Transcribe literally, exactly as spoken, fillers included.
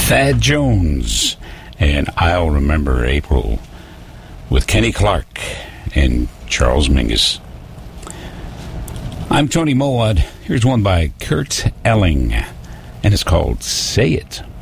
Thad Jones and I'll Remember April with Kenny Clark and Charles Mingus. I'm Tony Mowat. Here's one by Kurt Elling, and it's called Say It.